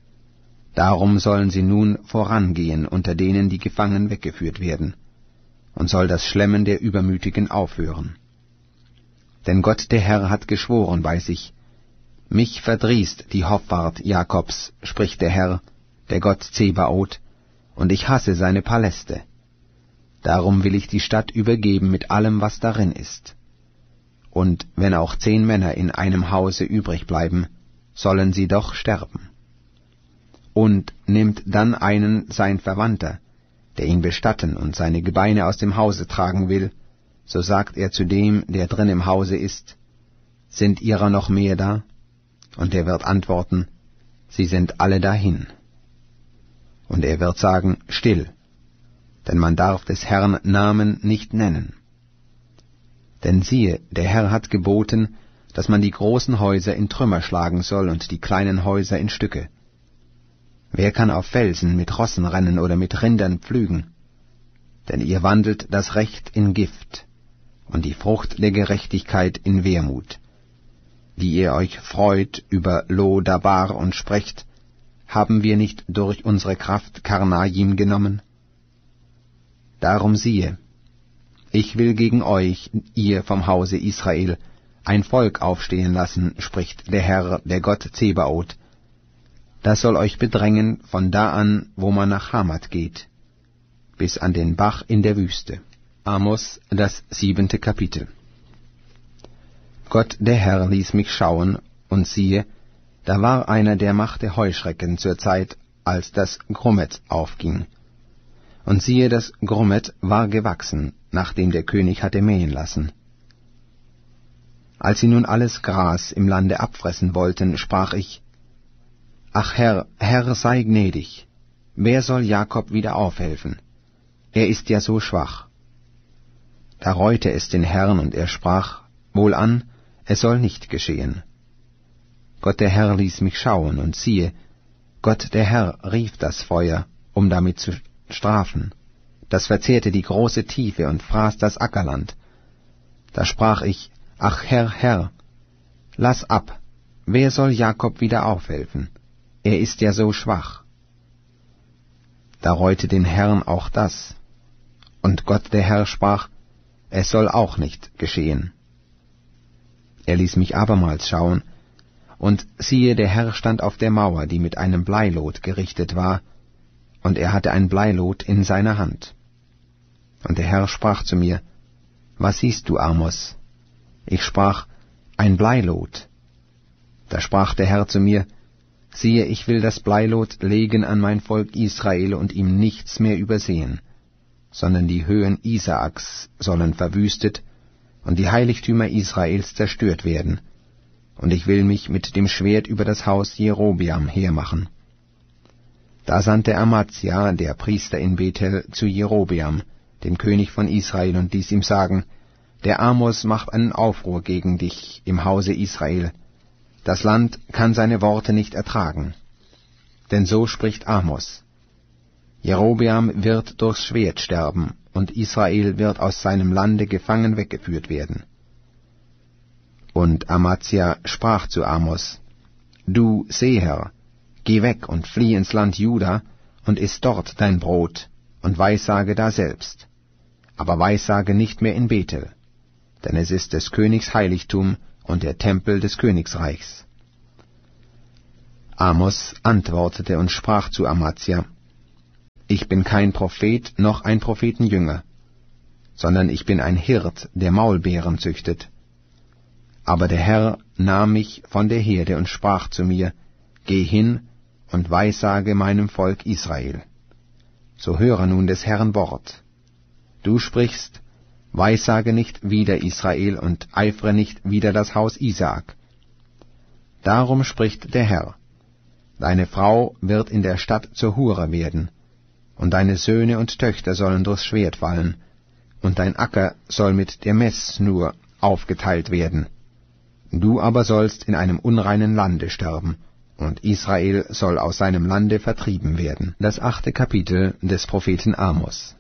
Darum sollen sie nun vorangehen unter denen, die gefangen weggeführt werden, und soll das Schlemmen der Übermütigen aufhören. Denn Gott der Herr hat geschworen bei sich, mich verdrießt die Hoffart Jakobs, spricht der Herr, der Gott Zebaoth, und ich hasse seine Paläste. Darum will ich die Stadt übergeben mit allem, was darin ist. Und wenn auch 10 Männer in einem Hause übrig bleiben, sollen sie doch sterben. Und nimmt dann einen sein Verwandter, der ihn bestatten und seine Gebeine aus dem Hause tragen will, so sagt er zu dem, der drin im Hause ist, sind ihrer noch mehr da? Und er wird antworten, sie sind alle dahin. Und er wird sagen, still, denn man darf des Herrn Namen nicht nennen. Denn siehe, der Herr hat geboten, dass man die großen Häuser in Trümmer schlagen soll und die kleinen Häuser in Stücke. Wer kann auf Felsen mit Rossen rennen oder mit Rindern pflügen? Denn ihr wandelt das Recht in Gift und die Frucht der Gerechtigkeit in Wermut. Wie ihr euch freut über Lo-Dabar und sprecht, haben wir nicht durch unsere Kraft Karnaim genommen? Darum siehe, ich will gegen euch, ihr vom Hause Israel, ein Volk aufstehen lassen, spricht der Herr, der Gott Zebaoth. Das soll euch bedrängen von da an, wo man nach Hamat geht, bis an den Bach in der Wüste. Amos, das 7. Kapitel. Gott der Herr ließ mich schauen, und siehe, da war einer, der machte Heuschrecken zur Zeit, als das Grummet aufging. Und siehe, das Grummet war gewachsen, nachdem der König hatte mähen lassen. Als sie nun alles Gras im Lande abfressen wollten, sprach ich, ach Herr, Herr, sei gnädig, wer soll Jakob wieder aufhelfen? Er ist ja so schwach. Da reute es den Herrn, und er sprach, wohlan, es soll nicht geschehen. Gott der Herr ließ mich schauen, und siehe, Gott der Herr rief das Feuer, um damit zu strafen. Das verzehrte die große Tiefe und fraß das Ackerland. Da sprach ich, ach Herr, Herr, lass ab, wer soll Jakob wieder aufhelfen? Er ist ja so schwach. Da reute den Herrn auch das. Und Gott der Herr sprach, es soll auch nicht geschehen. Er ließ mich abermals schauen, und siehe, der Herr stand auf der Mauer, die mit einem Bleilot gerichtet war, und er hatte ein Bleilot in seiner Hand. Und der Herr sprach zu mir, was siehst du, Amos? Ich sprach, ein Bleilot. Da sprach der Herr zu mir, siehe, ich will das Bleilot legen an mein Volk Israel und ihm nichts mehr übersehen, sondern die Höhen Isaaks sollen verwüstet und die Heiligtümer Israels zerstört werden, und ich will mich mit dem Schwert über das Haus Jerobeam hermachen. Da sandte Amazia, der Priester in Bethel, zu Jerobeam, dem König von Israel, und ließ ihm sagen, der Amos macht einen Aufruhr gegen dich im Hause Israel. Das Land kann seine Worte nicht ertragen. Denn so spricht Amos, Jerobeam wird durchs Schwert sterben, und Israel wird aus seinem Lande gefangen weggeführt werden. Und Amazia sprach zu Amos, du Seher, geh weg und flieh ins Land Juda und iss dort dein Brot und weissage daselbst, aber weissage nicht mehr in Bethel, denn es ist des Königs Heiligtum und der Tempel des Königsreichs. Amos antwortete und sprach zu Amazia: Ich bin kein Prophet noch ein Prophetenjünger, sondern ich bin ein Hirt, der Maulbeeren züchtet. Aber der Herr nahm mich von der Herde und sprach zu mir: Geh hin und weissage meinem Volk Israel. So höre nun des Herrn Wort. Du sprichst: Weissage nicht wider Israel und eifre nicht wider das Haus Isaak. Darum spricht der Herr: Deine Frau wird in der Stadt zur Hure werden, und deine Söhne und Töchter sollen durchs Schwert fallen, und dein Acker soll mit der Messschnur aufgeteilt werden. Du aber sollst in einem unreinen Lande sterben, und Israel soll aus seinem Lande vertrieben werden. Das 8. Kapitel des Propheten Amos.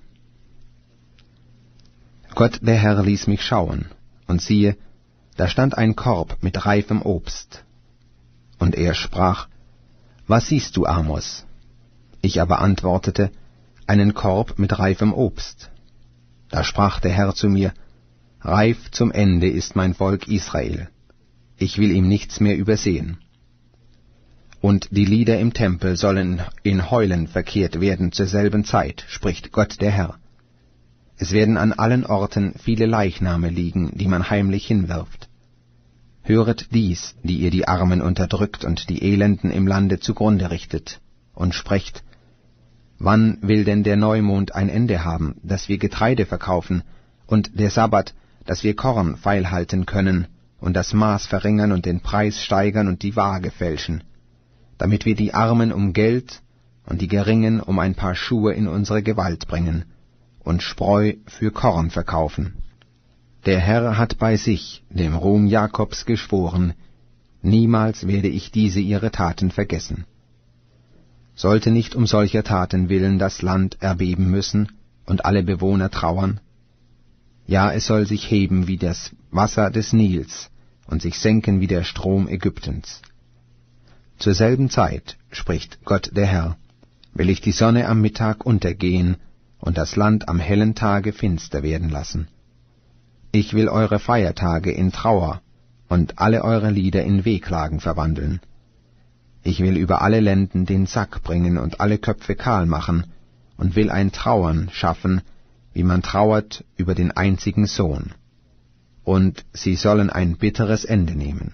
Gott der Herr ließ mich schauen, und siehe, da stand ein Korb mit reifem Obst. Und er sprach: Was siehst du, Amos? Ich aber antwortete: Einen Korb mit reifem Obst. Da sprach der Herr zu mir: Reif zum Ende ist mein Volk Israel. Ich will ihm nichts mehr übersehen. Und die Lieder im Tempel sollen in Heulen verkehrt werden zur selben Zeit, spricht Gott der Herr. Es werden an allen Orten viele Leichname liegen, die man heimlich hinwirft. Höret dies, die ihr die Armen unterdrückt und die Elenden im Lande zugrunde richtet, und sprecht: Wann will denn der Neumond ein Ende haben, dass wir Getreide verkaufen, und der Sabbat, dass wir Korn feilhalten können, und das Maß verringern und den Preis steigern und die Waage fälschen, damit wir die Armen um Geld und die Geringen um ein paar Schuhe in unsere Gewalt bringen und Spreu für Korn verkaufen. Der Herr hat bei sich, dem Ruhm Jakobs, geschworen: Niemals werde ich diese ihre Taten vergessen. Sollte nicht um solcher Taten willen das Land erbeben müssen und alle Bewohner trauern? Ja, es soll sich heben wie das Wasser des Nils und sich senken wie der Strom Ägyptens. Zur selben Zeit, spricht Gott der Herr, will ich die Sonne am Mittag untergehen und das Land am hellen Tage finster werden lassen. Ich will eure Feiertage in Trauer und alle eure Lieder in Wehklagen verwandeln. Ich will über alle Lenden den Sack bringen und alle Köpfe kahl machen und will ein Trauern schaffen, wie man trauert über den einzigen Sohn. Und sie sollen ein bitteres Ende nehmen.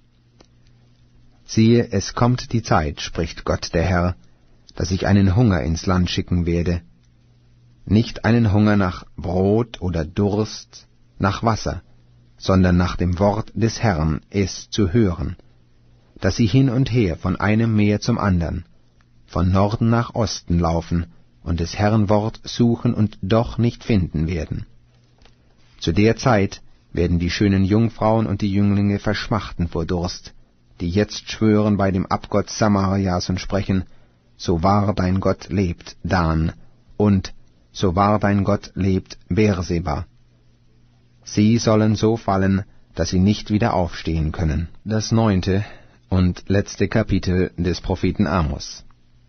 Siehe, es kommt die Zeit, spricht Gott der Herr, dass ich einen Hunger ins Land schicken werde, nicht einen Hunger nach Brot oder Durst, nach Wasser, sondern nach dem Wort des Herrn, es zu hören, dass sie hin und her von einem Meer zum andern, von Norden nach Osten laufen und des Herrn Wort suchen und doch nicht finden werden. Zu der Zeit werden die schönen Jungfrauen und die Jünglinge verschmachten vor Durst, die jetzt schwören bei dem Abgott Samarias und sprechen: So wahr dein Gott lebt, Dan, und so wahr dein Gott lebt, Beerseba. Sie sollen so fallen, dass sie nicht wieder aufstehen können. Das 9. und letzte Kapitel des Propheten Amos.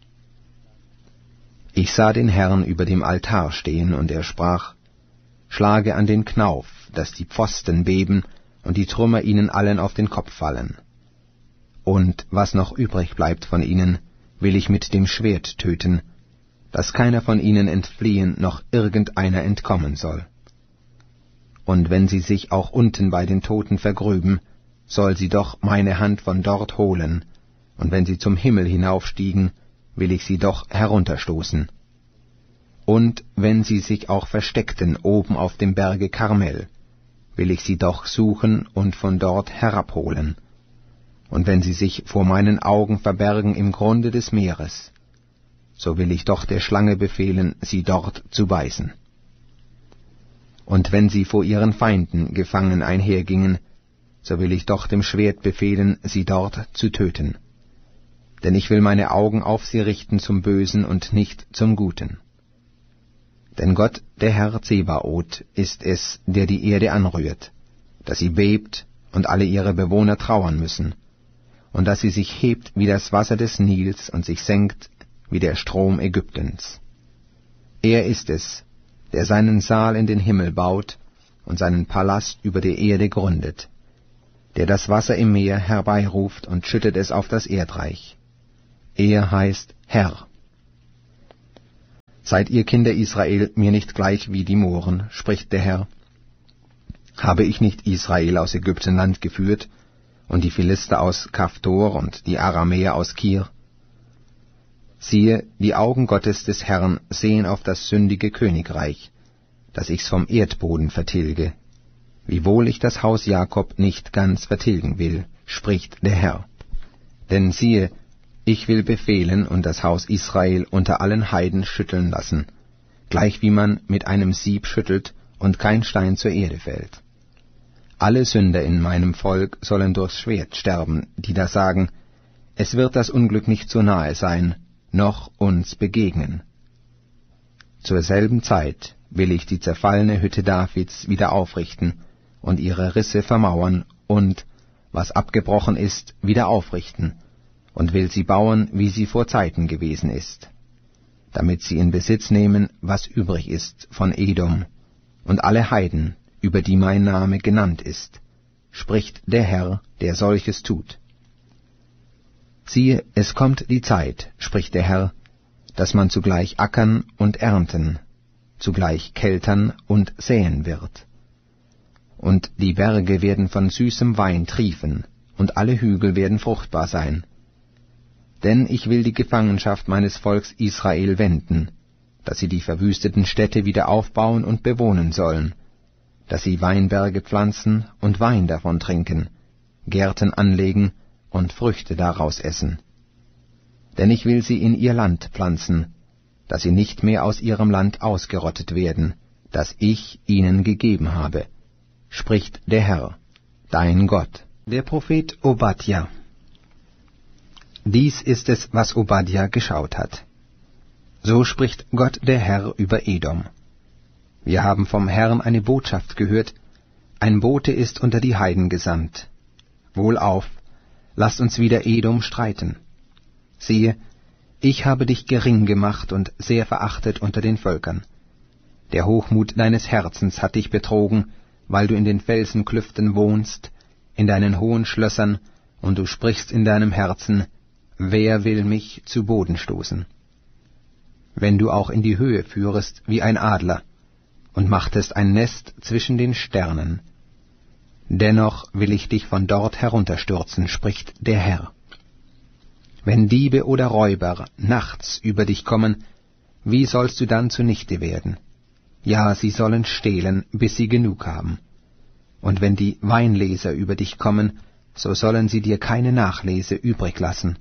Ich sah den Herrn über dem Altar stehen, und er sprach: Schlage an den Knauf, dass die Pfosten beben und die Trümmer ihnen allen auf den Kopf fallen. Und was noch übrig bleibt von ihnen, will ich mit dem Schwert töten, dass keiner von ihnen entfliehen, noch irgendeiner entkommen soll. Und wenn sie sich auch unten bei den Toten vergrüben, soll sie doch meine Hand von dort holen, und wenn sie zum Himmel hinaufstiegen, will ich sie doch herunterstoßen. Und wenn sie sich auch versteckten oben auf dem Berge Karmel, will ich sie doch suchen und von dort herabholen. Und wenn sie sich vor meinen Augen verbergen im Grunde des Meeres, so will ich doch der Schlange befehlen, sie dort zu beißen. Und wenn sie vor ihren Feinden gefangen einhergingen, so will ich doch dem Schwert befehlen, sie dort zu töten. Denn ich will meine Augen auf sie richten zum Bösen und nicht zum Guten. Denn Gott, der Herr Zebaoth, ist es, der die Erde anrührt, dass sie bebt und alle ihre Bewohner trauern müssen, und dass sie sich hebt wie das Wasser des Nils und sich senkt wie der Strom Ägyptens. Er ist es, der seinen Saal in den Himmel baut und seinen Palast über der Erde gründet. der das Wasser im Meer herbeiruft und schüttet es auf das Erdreich. Er heißt Herr. Seid ihr Kinder Israel mir nicht gleich wie die Mohren, spricht der Herr? Habe ich nicht Israel aus Ägyptenland geführt, und die Philister aus Kaftor und die Aramäer aus Kir? Siehe, die Augen Gottes des Herrn sehen auf das sündige Königreich, dass ich's vom Erdboden vertilge, wiewohl ich das Haus Jakob nicht ganz vertilgen will, spricht der Herr. Denn siehe, ich will befehlen und das Haus Israel unter allen Heiden schütteln lassen, gleich wie man mit einem Sieb schüttelt und kein Stein zur Erde fällt. Alle Sünder in meinem Volk sollen durchs Schwert sterben, die da sagen, es wird das Unglück nicht so nahe sein, noch uns begegnen. Zur selben Zeit will ich die zerfallene Hütte Davids wieder aufrichten und ihre Risse vermauern und, was abgebrochen ist, wieder aufrichten, und will sie bauen, wie sie vor Zeiten gewesen ist, damit sie in Besitz nehmen, was übrig ist von Edom und alle Heiden, über die mein Name genannt ist, spricht der Herr, der solches tut. Siehe, es kommt die Zeit, spricht der Herr, dass man zugleich ackern und ernten, zugleich keltern und säen wird. Und die Berge werden von süßem Wein triefen, und alle Hügel werden fruchtbar sein. Denn ich will die Gefangenschaft meines Volks Israel wenden, dass sie die verwüsteten Städte wieder aufbauen und bewohnen sollen, dass sie Weinberge pflanzen und Wein davon trinken, Gärten anlegen und Früchte daraus essen. Denn ich will sie in ihr Land pflanzen, dass sie nicht mehr aus ihrem Land ausgerottet werden, das ich ihnen gegeben habe, spricht der Herr, dein Gott. Der Prophet Obadja. Dies ist es, was Obadja geschaut hat. So spricht Gott der Herr über Edom. Wir haben vom Herrn eine Botschaft gehört, ein Bote ist unter die Heiden gesandt. Wohlauf, lasst uns wider Edom streiten. Siehe, ich habe dich gering gemacht und sehr verachtet unter den Völkern. Der Hochmut deines Herzens hat dich betrogen, weil du in den Felsenklüften wohnst, in deinen hohen Schlössern, und du sprichst in deinem Herzen, wer will mich zu Boden stoßen? Wenn du auch in die Höhe führest wie ein Adler und machtest ein Nest zwischen den Sternen, dennoch will ich dich von dort herunterstürzen, spricht der Herr. Wenn Diebe oder Räuber nachts über dich kommen, wie sollst du dann zunichte werden? Ja, sie sollen stehlen, bis sie genug haben. Und wenn die Weinleser über dich kommen, so sollen sie dir keine Nachlese übrig lassen.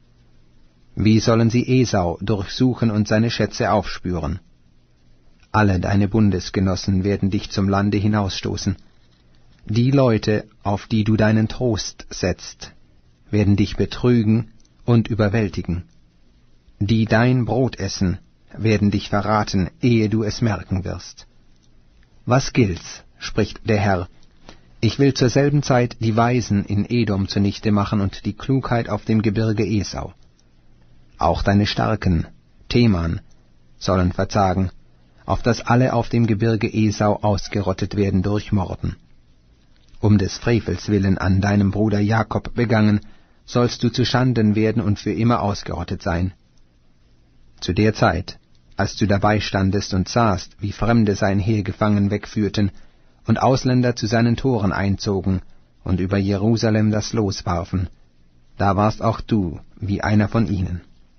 Wie sollen sie Esau durchsuchen und seine Schätze aufspüren? Alle deine Bundesgenossen werden dich zum Lande hinausstoßen. Die Leute, auf die du deinen Trost setzt, werden dich betrügen und überwältigen. Die dein Brot essen, werden dich verraten, ehe du es merken wirst. Was gilt's, spricht der Herr, ich will zur selben Zeit die Weisen in Edom zunichte machen und die Klugheit auf dem Gebirge Esau. Auch deine Starken, Teman, sollen verzagen, auf dass alle auf dem Gebirge Esau ausgerottet werden durch Morden. Um des Frevels willen an deinem Bruder Jakob begangen, sollst du zu Schanden werden und für immer ausgerottet sein. Zu der Zeit, als du dabei standest und sahst, wie Fremde sein Heer gefangen wegführten und Ausländer zu seinen Toren einzogen und über Jerusalem das Los warfen, da warst auch du wie einer von ihnen.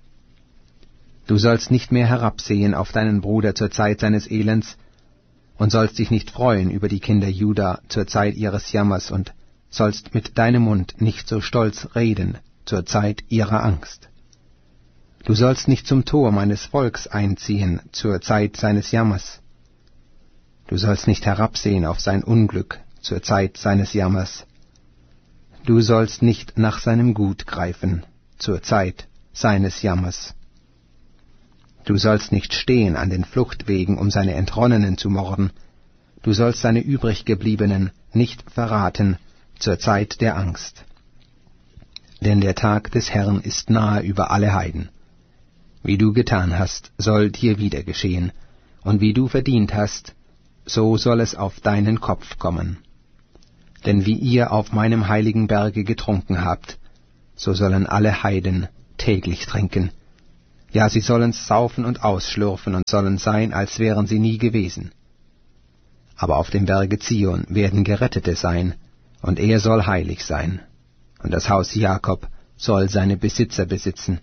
Du sollst nicht mehr herabsehen auf deinen Bruder zur Zeit seines Elends und sollst dich nicht freuen über die Kinder Juda zur Zeit ihres Jammers und sollst mit deinem Mund nicht so stolz reden zur Zeit ihrer Angst. Du sollst nicht zum Tor meines Volks einziehen zur Zeit seines Jammers. Du sollst nicht herabsehen auf sein Unglück zur Zeit seines Jammers. Du sollst nicht nach seinem Gut greifen zur Zeit seines Jammers. Du sollst nicht stehen an den Fluchtwegen, um seine Entronnenen zu morden. Du sollst seine Übriggebliebenen nicht verraten zur Zeit der Angst. Denn der Tag des Herrn ist nahe über alle Heiden. Wie du getan hast, soll dir wieder geschehen, und wie du verdient hast, so soll es auf deinen Kopf kommen. Denn wie ihr auf meinem heiligen Berge getrunken habt, so sollen alle Heiden täglich trinken. Ja, sie sollen saufen und ausschlürfen und sollen sein, als wären sie nie gewesen. Aber auf dem Berge Zion werden Gerettete sein, und er soll heilig sein, und das Haus Jakob soll seine Besitzer besitzen.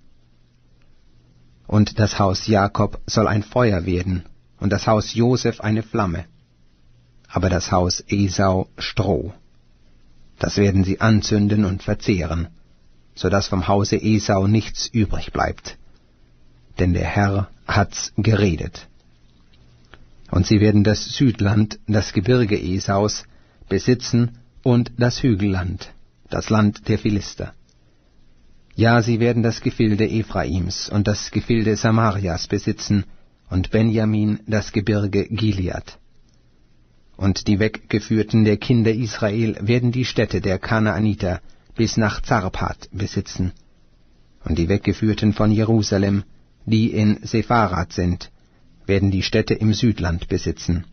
Und das Haus Jakob soll ein Feuer werden, und das Haus Josef eine Flamme, aber das Haus Esau Stroh. Das werden sie anzünden und verzehren, so dass vom Hause Esau nichts übrig bleibt. Denn der Herr hat's geredet. Und sie werden das Südland, das Gebirge Esaus, besitzen und das Hügelland, das Land der Philister. Ja, sie werden das Gefilde Ephraims und das Gefilde Samarias besitzen, und Benjamin das Gebirge Gilead. Und die Weggeführten der Kinder Israel werden die Städte der Kanaaniter bis nach Zarpat besitzen. Und die Weggeführten von Jerusalem, die in Sepharat sind, werden die Städte im Südland besitzen.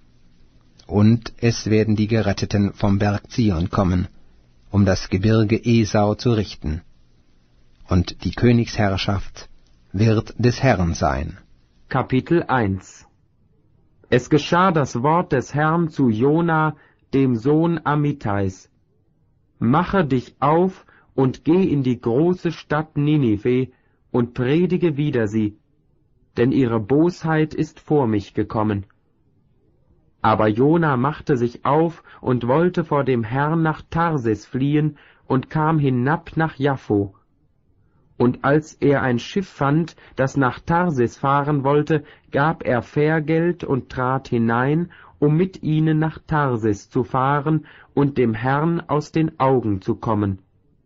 Und es werden die Geretteten vom Berg Zion kommen, um das Gebirge Esau zu richten. Und die Königsherrschaft wird des Herrn sein. Kapitel 1 Es geschah das Wort des Herrn zu Jona, dem Sohn Amittais. Mache dich auf und geh in die große Stadt Ninive und predige wider sie, denn ihre Bosheit ist vor mich gekommen. Aber Jona machte sich auf und wollte vor dem Herrn nach Tarsis fliehen und kam hinab nach Jaffo. Und als er ein Schiff fand, das nach Tarsis fahren wollte, gab er Fährgeld und trat hinein, um mit ihnen nach Tarsis zu fahren und dem Herrn aus den Augen zu kommen.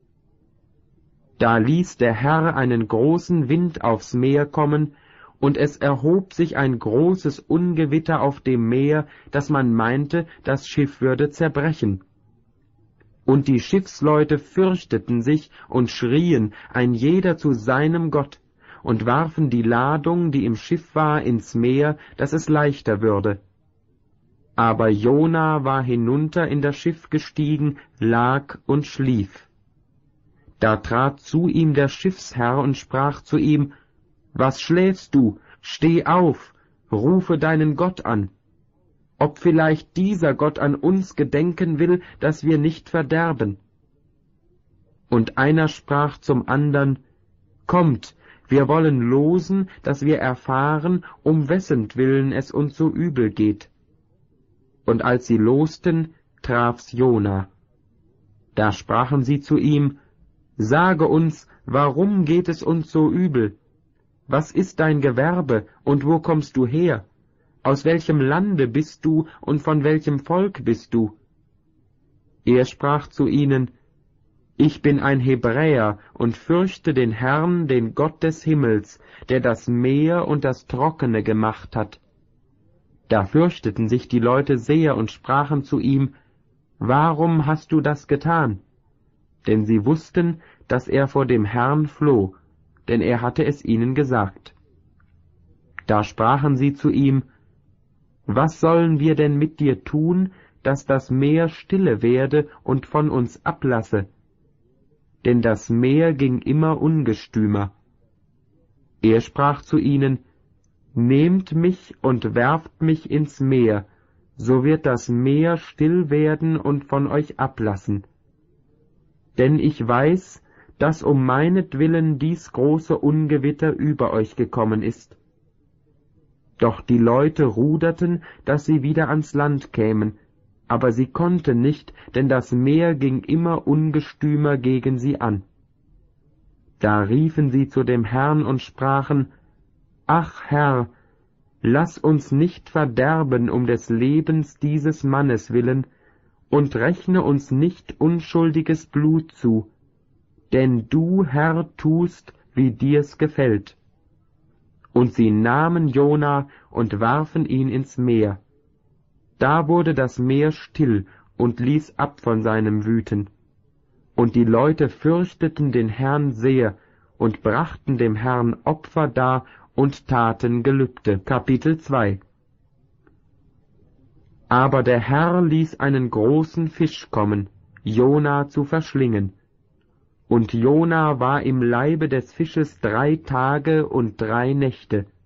Da ließ der Herr einen großen Wind aufs Meer kommen, und es erhob sich ein großes Ungewitter auf dem Meer, dass man meinte, das Schiff würde zerbrechen. Und die Schiffsleute fürchteten sich und schrien, ein jeder zu seinem Gott, und warfen die Ladung, die im Schiff war, ins Meer, dass es leichter würde. Aber Jona war hinunter in das Schiff gestiegen, lag und schlief. Da trat zu ihm der Schiffsherr und sprach zu ihm, »Was schläfst du? Steh auf, rufe deinen Gott an. Ob vielleicht dieser Gott an uns gedenken will, dass wir nicht verderben.« Und einer sprach zum andern, »Kommt, wir wollen losen, dass wir erfahren, um wessentwillen es uns so übel geht.« Und als sie losten, traf's Jona. Da sprachen sie zu ihm, »Sage uns, warum geht es uns so übel? Was ist dein Gewerbe, und wo kommst du her? Aus welchem Lande bist du, und von welchem Volk bist du?« Er sprach zu ihnen, »Ich bin ein Hebräer und fürchte den Herrn, den Gott des Himmels, der das Meer und das Trockene gemacht hat.« Da fürchteten sich die Leute sehr und sprachen zu ihm, »Warum hast du das getan?« Denn sie wussten, dass er vor dem Herrn floh, denn er hatte es ihnen gesagt. Da sprachen sie zu ihm, »Was sollen wir denn mit dir tun, dass das Meer stille werde und von uns ablasse?« Denn das Meer ging immer ungestümer. Er sprach zu ihnen, »Nehmt mich und werft mich ins Meer, so wird das Meer still werden und von euch ablassen. Denn ich weiß, dass um meinetwillen dies große Ungewitter über euch gekommen ist.« Doch die Leute ruderten, dass sie wieder ans Land kämen, aber sie konnten nicht, denn das Meer ging immer ungestümer gegen sie an. Da riefen sie zu dem Herrn und sprachen, »Ach Herr, lass uns nicht verderben um des Lebens dieses Mannes willen, und rechne uns nicht unschuldiges Blut zu, denn du, Herr, tust, wie dir's gefällt.« Und sie nahmen Jona und warfen ihn ins Meer. Da wurde das Meer still und ließ ab von seinem Wüten. Und die Leute fürchteten den Herrn sehr und brachten dem Herrn Opfer dar und taten Gelübde. Kapitel 2 Aber der Herr ließ einen großen Fisch kommen, Jona zu verschlingen. Und Jona war im Leibe des Fisches 3 Tage und 3 Nächte.